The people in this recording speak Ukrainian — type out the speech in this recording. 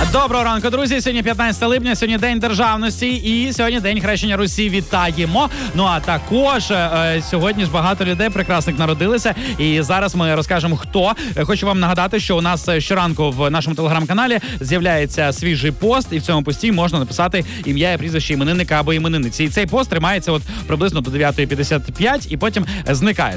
Доброго ранку, друзі. Сьогодні 15 липня, сьогодні День державності і сьогодні День хрещення Русі. Вітаємо! Ну а також сьогодні ж багато людей прекрасних народилися. І зараз ми розкажемо, хто. Хочу вам нагадати, що у нас щоранку в нашому телеграм-каналі з'являється свіжий пост, і в цьому пості можна написати ім'я і прізвище іменинника або іменинниці. І цей пост тримається приблизно до 9:55 і потім зникає.